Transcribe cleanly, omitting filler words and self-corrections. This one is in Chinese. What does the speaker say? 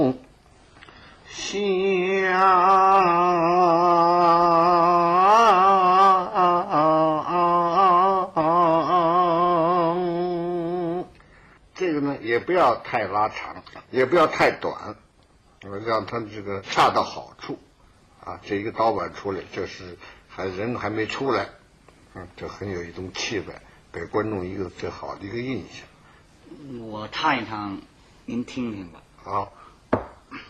这个呢也不要太拉长，也不要太短，让它这个恰到好处啊。这一个刀板出来，这是人还没出来，这很有一种气氛，给观众一个最好的一个印象。 我唱一唱，您听听吧。 好。